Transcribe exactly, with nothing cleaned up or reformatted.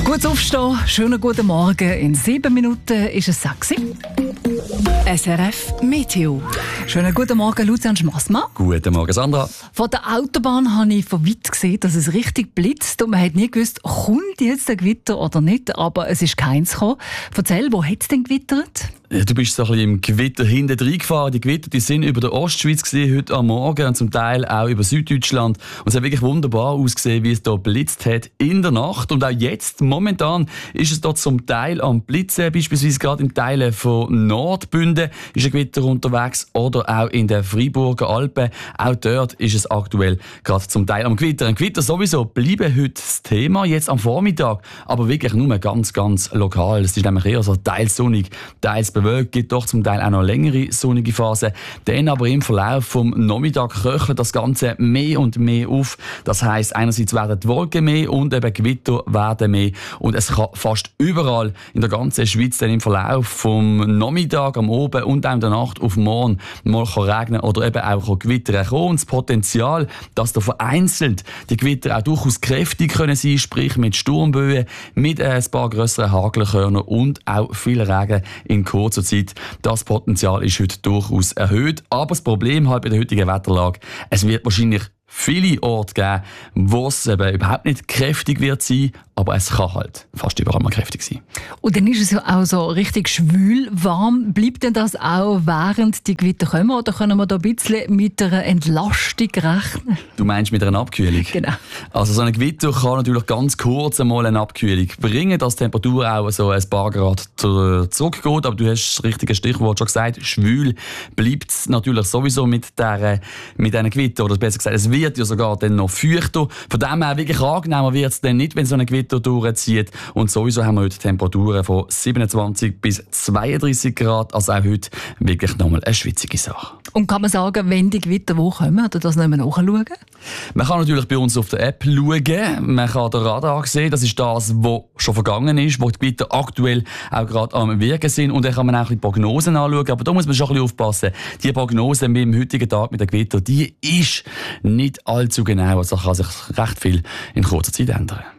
Gut aufstehen, schönen guten Morgen. In sieben Minuten ist es sechs. S R F Meteo. Schönen guten Morgen, Lucian Schmassmann. Guten Morgen, Sandra. Von der Autobahn habe ich von weit gesehen, dass es richtig blitzt und man hat nie gewusst, kommt jetzt ein Gewitter oder nicht, aber es ist keins gekommen. Erzähl, wo hat es denn gewittert? Ja, du bist so ein bisschen im Gewitter hinten reingefahren. Die Gewitter die sind über der Ostschweiz gewesen, heute am Morgen und zum Teil auch über Süddeutschland. Und es hat wirklich wunderbar ausgesehen, wie es hier blitzt hat in der Nacht. Und auch jetzt, momentan, ist es dort zum Teil am Blitzen. Beispielsweise gerade in Teilen von Nordbünden ist ein Gewitter unterwegs oder auch in den Freiburger Alpen. Auch dort ist es aktuell gerade zum Teil am Gewitter. Ein Gewitter sowieso bleiben heute das Thema, jetzt am Vormittag, aber wirklich nur ganz, ganz lokal. Es ist nämlich eher so teils sonnig, teils bewölkt, gibt doch zum Teil auch noch längere sonnige Phasen. Dann aber im Verlauf vom Nachmittag köchelt das Ganze mehr und mehr auf. Das heisst, einerseits werden die Wolken mehr und eben Gewitter werden mehr. Und es kann fast überall in der ganzen Schweiz dann im Verlauf vom Nachmittag, am Abend und auch in der Nacht auf morgen mal regnen oder eben auch Gewitter kommen. Und das Potenzial, dass da vereinzelt die Gewitter auch durchaus kräftig können sein, sprich mit Sturmböen, mit ein paar grösseren Hagelkörnern und auch viel Regen in kurzer Zeit. Das Potenzial ist heute durchaus erhöht. Aber das Problem halt bei der heutigen Wetterlage, es wird wahrscheinlich viele Orte geben, wo es eben überhaupt nicht kräftig wird sein, aber es kann halt fast überall mal kräftig sein. Und dann ist es ja auch so richtig schwül warm. Bleibt denn das auch während die Gewitter kommen oder können wir da ein bisschen mit einer Entlastung rechnen? Du meinst mit einer Abkühlung? Genau. Also so ein Gewitter kann natürlich ganz kurz einmal eine Abkühlung bringen, dass die Temperatur auch so ein paar Grad zurückgeht. Aber du hast das richtige Stichwort schon gesagt, schwül bleibt es natürlich sowieso mit dieser, mit diesen Gewitter. Oder besser gesagt, es wird ja sogar dann noch feuchter. Von dem her wirklich angenehmer wird es dann nicht, wenn so ein Gewitter durchzieht. Und sowieso haben wir heute Temperaturen von siebenundzwanzig bis zweiunddreißig Grad. Also auch heute wirklich nochmal eine schwitzige Sache. Und kann man sagen, wenn die Gewitter wo kommen, oder das nicht mehr nachschauen? Man kann natürlich bei uns auf der App schauen. Man kann den Radar sehen. Das ist das, was schon vergangen ist, wo die Gewitter aktuell auch gerade am Wirken sind. Und dann kann man auch die Prognosen anschauen. Aber da muss man schon ein bisschen aufpassen. Die Prognose mit dem heutigen Tag mit den Gewitter, die ist nicht allzu genau. Also kann sich recht viel in kurzer Zeit ändern.